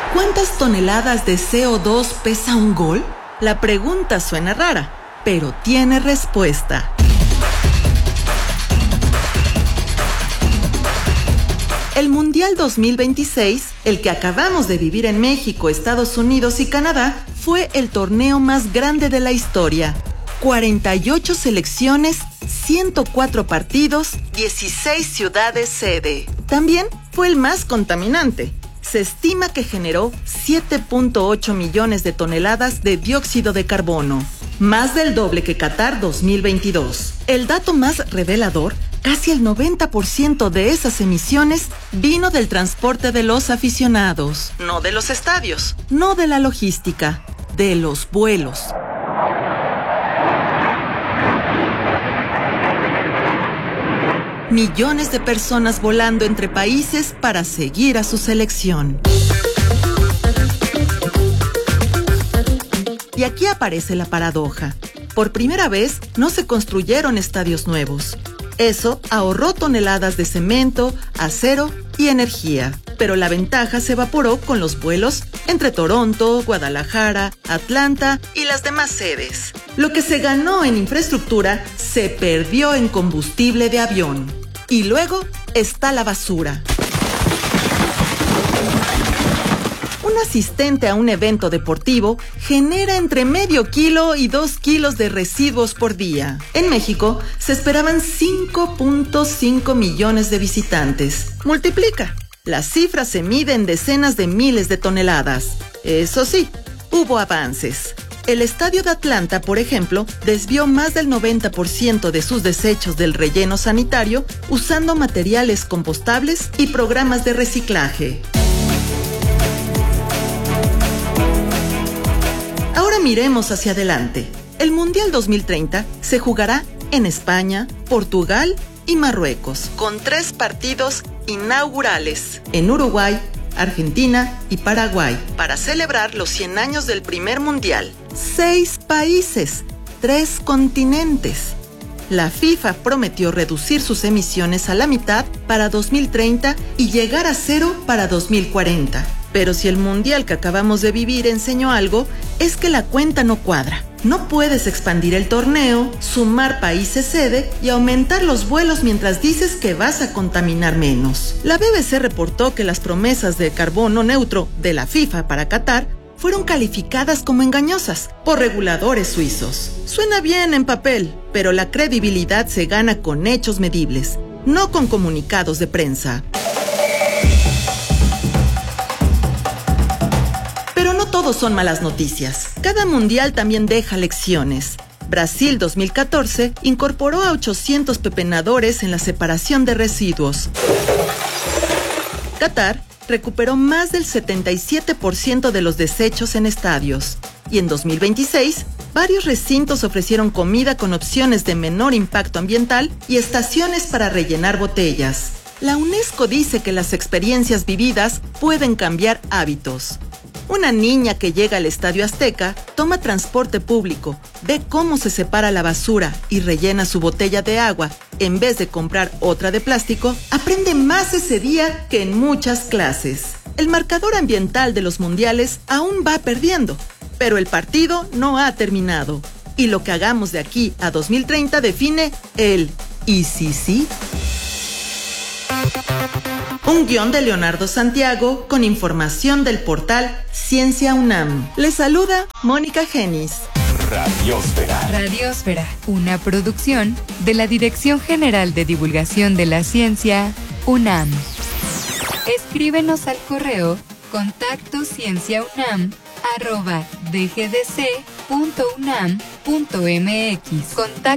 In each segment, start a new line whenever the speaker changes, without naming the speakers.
¿Cuántas toneladas de CO2 pesa un gol? La pregunta suena rara, pero tiene respuesta. El Mundial 2026, el que acabamos de vivir en México, Estados Unidos y Canadá, fue el torneo más grande de la historia. 48 selecciones, 104 partidos, 16 ciudades sede. También fue el más contaminante. Se estima que generó 7.8 millones de toneladas de dióxido de carbono, más del doble que Qatar 2022. El dato más revelador, casi el 90% de esas emisiones vino del transporte de los aficionados, no de los estadios, no de la logística, de los vuelos. Millones de personas volando entre países para seguir a su selección. Y aquí aparece la paradoja. Por primera vez, no se construyeron estadios nuevos. Eso ahorró toneladas de cemento, acero y energía. Pero la ventaja se evaporó con los vuelos entre Toronto, Guadalajara, Atlanta y las demás sedes. Lo que se ganó en infraestructura se perdió en combustible de avión. Y luego está la basura. Un asistente a un evento deportivo genera entre medio kilo y 2 kilos de residuos por día. En México se esperaban 5.5 millones de visitantes. Multiplica. La cifra se mide en decenas de miles de toneladas. Eso sí, hubo avances. El estadio de Atlanta, por ejemplo, desvió más del 90% de sus desechos del relleno sanitario usando materiales compostables y programas de reciclaje. Ahora miremos hacia adelante. El Mundial 2030 se jugará en España, Portugal y Marruecos, con 3 partidos inaugurales en Uruguay, Argentina y Paraguay, para celebrar los 100 años del primer mundial. 6 países, 3 continentes. La FIFA prometió reducir sus emisiones a la mitad para 2030 y llegar a 0 para 2040. Pero si el mundial que acabamos de vivir enseñó algo, es que la cuenta no cuadra. No puedes expandir el torneo, sumar países sede y aumentar los vuelos mientras dices que vas a contaminar menos. La BBC reportó que las promesas de carbono neutro de la FIFA para Qatar fueron calificadas como engañosas por reguladores suizos. Suena bien en papel, pero la credibilidad se gana con hechos medibles, no con comunicados de prensa. Pero no todos son malas noticias. Cada mundial también deja lecciones. Brasil 2014 incorporó a 800 pepenadores en la separación de residuos. Qatar recuperó más del 77% de los desechos en estadios. Y en 2026, varios recintos ofrecieron comida con opciones de menor impacto ambiental y estaciones para rellenar botellas. La UNESCO dice que las experiencias vividas pueden cambiar hábitos. Una niña que llega al Estadio Azteca, toma transporte público, ve cómo se separa la basura y rellena su botella de agua en vez de comprar otra de plástico, aprende más ese día que en muchas clases. El marcador ambiental de los mundiales aún va perdiendo, pero el partido no ha terminado. Y lo que hagamos de aquí a 2030 define el ¿y si sí? Un guión de Leonardo Santiago con información del portal Ciencia UNAM. Les saluda Mónica Genis.
Radiósfera.
Radiósfera, una producción de la Dirección General de Divulgación de la Ciencia, UNAM. Escríbenos al correo contactoscienciaunam@dgdc.unam.mx.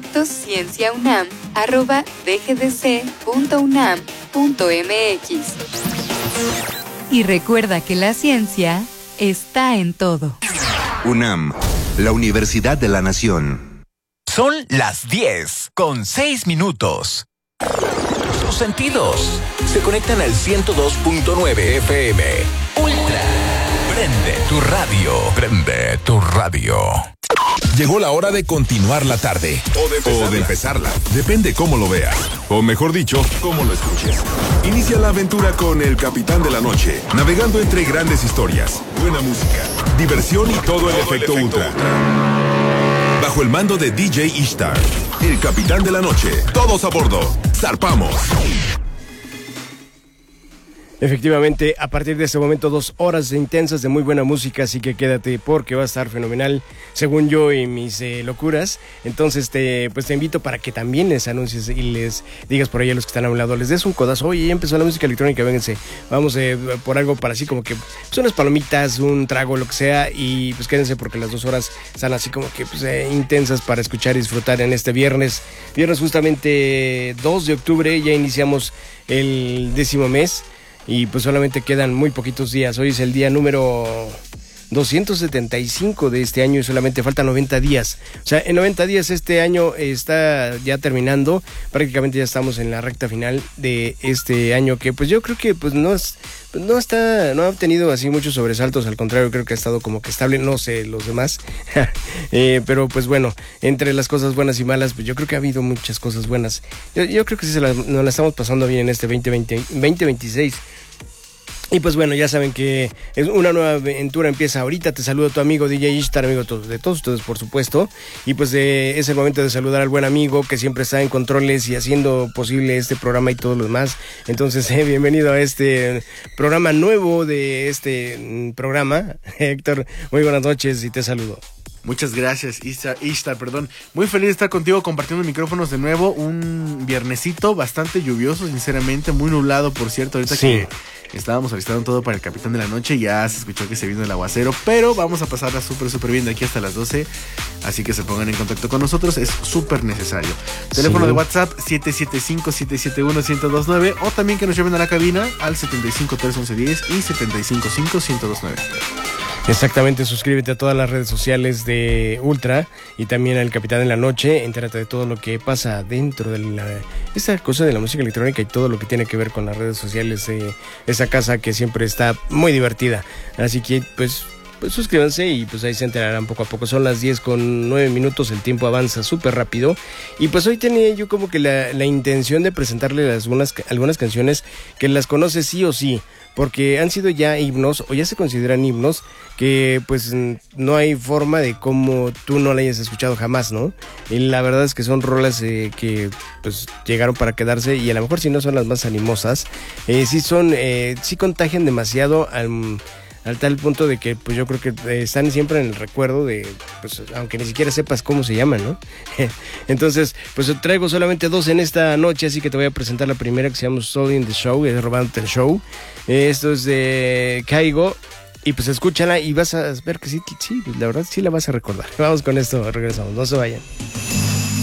contactoscienciaunam@dgdc.unam.mx. Y recuerda que la ciencia está en todo.
UNAM, la Universidad de la Nación.
Son las 10:06. Tus sentidos se conectan al 102.9 FM. Ultra. Prende tu radio. Prende tu radio.
Llegó la hora de continuar la tarde. O de empezarla. Depende cómo lo veas. O mejor dicho, cómo lo escuches. Inicia la aventura con El Capitán de la Noche. Navegando entre grandes historias, buena música, diversión y todo el efecto ultra. Bajo el mando de DJ Ishtar. El Capitán de la Noche. Todos a bordo. ¡Zarpamos!
Efectivamente, a partir de este momento 2 horas intensas de muy buena música, así que quédate porque va a estar fenomenal, según yo y mis locuras. Entonces te invito para que también les anuncies y les digas por ahí a los que están a un lado, les des un codazo. Oye, ya empezó la música electrónica, vénganse, vamos por algo para así como que son unas palomitas, un trago, lo que sea, y pues quédense porque las 2 horas están así como que intensas para escuchar y disfrutar en este viernes justamente 2 de octubre, ya iniciamos el 10º mes. Y pues solamente quedan muy poquitos días. Hoy es el día número 275 de este año y solamente faltan 90 días. O sea, en 90 días este año está ya terminando. Prácticamente ya estamos en la recta final de este año que pues yo creo que pues no ha tenido así muchos sobresaltos. Al contrario, creo que ha estado como que estable. No sé los demás. Pero pues bueno, entre las cosas buenas y malas, pues yo creo que ha habido muchas cosas buenas. Yo creo que sí nos la estamos pasando bien en este 2026. Y pues bueno, ya saben que es una nueva aventura, empieza ahorita. Te saludo a tu amigo DJ Ishtar, amigo de todos ustedes, por supuesto. Y pues es el momento de saludar al buen amigo que siempre está en controles y haciendo posible este programa y todo lo demás. Entonces, bienvenido a este programa nuevo de este programa. Héctor, muy buenas noches y te saludo.
Muchas gracias, Ishtar, perdón. Muy feliz de estar contigo compartiendo micrófonos de nuevo. Un viernesito bastante lluvioso, sinceramente, muy nublado, por cierto. Ahorita sí. Que estábamos avistando todo para el Capitán de la Noche, ya se escuchó que se vino el aguacero, pero vamos a pasarla súper bien de aquí hasta las 12. Así que se pongan en contacto con nosotros, es súper necesario. Teléfono de WhatsApp 775-771-1029 o también que nos lleven a la cabina al 75-311-10 y 75-5-1029.
Exactamente, suscríbete a todas las redes sociales de Ultra y también al Capitán de la Noche. Entérate de todo lo que pasa dentro de esta cosa de la música electrónica y todo lo que tiene que ver con las redes sociales de esa casa que siempre está muy divertida. Así que pues suscríbanse y pues ahí se enterarán poco a poco. Son las 10:09, el tiempo avanza súper rápido. Y pues hoy tenía yo como que la intención de presentarle algunas canciones que las conoce sí o sí, porque han sido ya himnos o ya se consideran himnos que pues no hay forma de cómo tú no la hayas escuchado jamás, ¿no? Y la verdad es que son rolas que pues llegaron para quedarse y a lo mejor si no son las más animosas, sí contagian demasiado al tal punto de que pues yo creo que están siempre en el recuerdo de, pues aunque ni siquiera sepas cómo se llaman, ¿no? Entonces, pues traigo solamente 2 en esta noche, así que te voy a presentar la primera que se llama Stealing the Show, es Robándote el Show. Esto es de Caigo y pues escúchala y vas a ver que sí, la verdad sí la vas a recordar. Vamos con esto, regresamos, no se vayan.